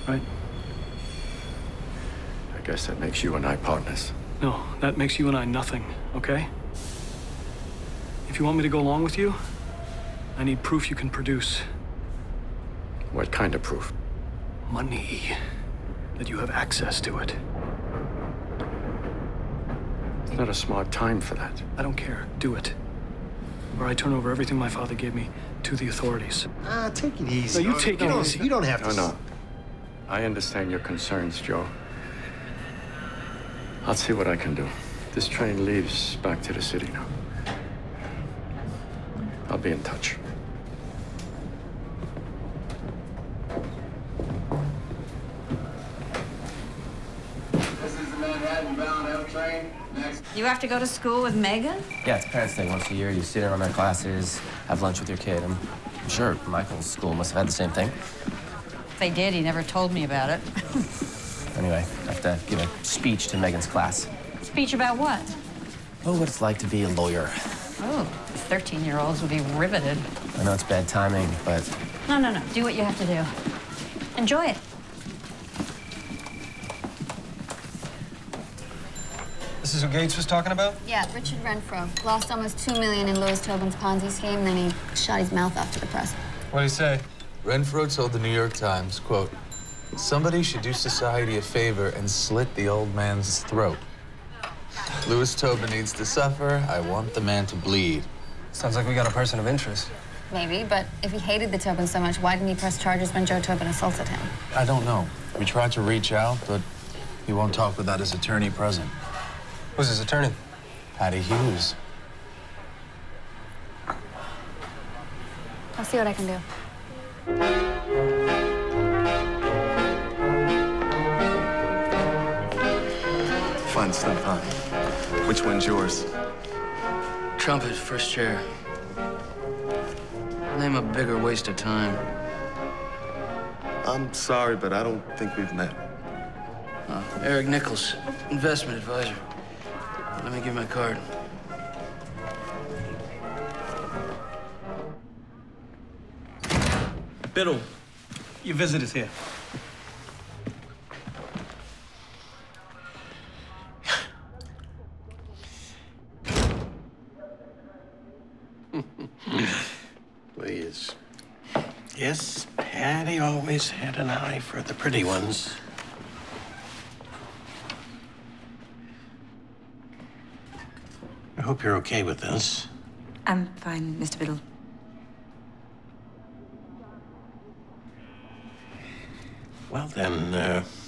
right? I guess that makes you and I partners. No, that makes you and I nothing, okay? If you want me to go along with you, I need proof you can produce. What kind of proof? Money. That you have access to it. It's not a smart time for that. I don't care. Do it. Or I turn over everything my father gave me to the authorities. Take it easy. No, you take it easy. You don't have to. No. I understand your concerns, Joe. I'll see what I can do. This train leaves back to the city now. I'll be in touch. This is the Manhattan-bound F train. Next. You have to go to school with Megan? Yeah, it's a parents' thing. Once a year, you sit in on their classes, have lunch with your kid. I'm sure Michael's school must have had the same thing. If they did, he never told me about it. Anyway, I have to give a speech to Megan's class. Speech about what? Oh, what it's like to be a lawyer. Oh, 13-year-olds would be riveted. I know it's bad timing, but... No. Do what you have to do. Enjoy it. This is who Gates was talking about? Yeah, Richard Renfro. Lost almost $2 million in Louis Tobin's Ponzi scheme, and then he shot his mouth off to the press. What'd he say? Renfro told the New York Times, quote, "Somebody should do society a favor and slit the old man's throat. Louis Tobin needs to suffer. I want the man to bleed." Sounds like we got a person of interest. Maybe, but if he hated the Tobin so much, why didn't he press charges when Joe Tobin assaulted him? I don't know. We tried to reach out, but he won't talk without his attorney present. Who's his attorney? Hattie Hughes. I'll see what I can do. Fun stuff, huh? Which one's yours? Trumpet, first chair. Name a bigger waste of time. I'm sorry, but I don't think we've met. Eric Nichols, investment advisor. Let me give my card. Biddle, your visit is here. Please. Yes, Hattie always had an eye for the pretty ones. I hope you're okay with this. I'm fine, Mr. Biddle. Well, then,